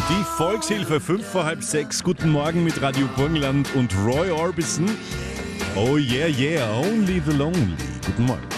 Die Volkshilfe 5 vor halb 6. Guten Morgen mit Radio Burgenland und Roy Orbison. Oh yeah, yeah, only the lonely. Guten Morgen.